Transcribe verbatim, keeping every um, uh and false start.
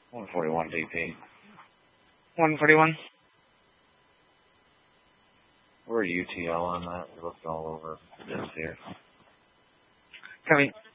one forty-one D P. one forty-one. We're U T L on that. We looked all over this here. Copy.